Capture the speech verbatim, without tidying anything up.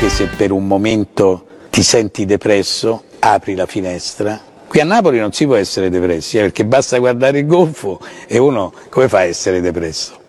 anche se per un momento ti senti depresso, apri la finestra. Qui a Napoli non si può essere depressi, eh, perché basta guardare il golfo e uno come fa a essere depresso?